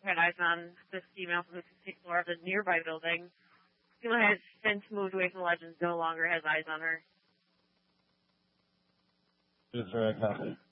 had eyes on this female from the 15th floor of the nearby building. The female has since moved away from the Legends, no longer has eyes on her. Is there a copy?